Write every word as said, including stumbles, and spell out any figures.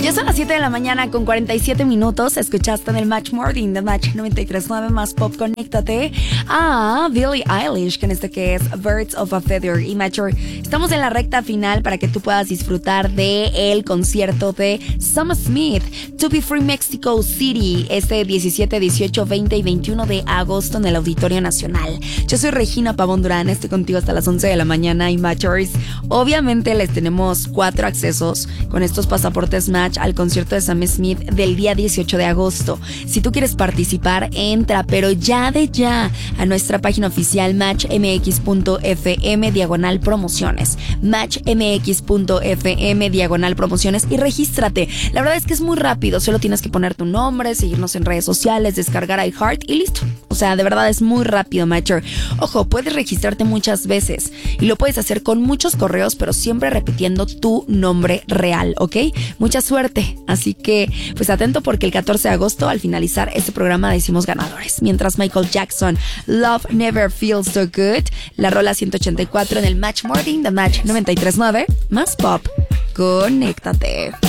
Ya son las siete de la mañana con cuarenta y siete minutos. Escuchaste en el Match Morning de Match noventa y tres punto nueve más Pop. Conéctate a Billie Eilish con este que es Birds of a Feather. Y Matcher, estamos en la recta final para que tú puedas disfrutar de el concierto de Sam Smith, To Be Free Mexico City, este diecisiete, dieciocho, veinte y veintiuno de agosto en el Auditorio Nacional. Yo soy Regina Pavón Durán, estoy contigo hasta las once de la mañana. Y Matchers, obviamente les tenemos cuatro accesos con estos pasaportes Match al concierto de Sam Smith del día dieciocho de agosto. Si tú quieres participar, entra, pero ya de ya, a nuestra página oficial matchmx.fm diagonal promociones. Matchmx.fm diagonal promociones y regístrate. La verdad es que es muy rápido, solo tienes que poner tu nombre, seguirnos en redes sociales, descargar iHeart y listo. O sea, de verdad es muy rápido, Matcher. Ojo, puedes registrarte muchas veces y lo puedes hacer con muchos correos, pero siempre repitiendo tu nombre real, ¿ok? Mucha suerte. Así que, pues atento porque el catorce de agosto, al finalizar este programa, decimos ganadores. Mientras Michael Jackson, Love Never Feels So Good, la rola ciento ochenta y cuatro en el Match Morning de Match noventa y tres punto nueve más Pop. Conéctate.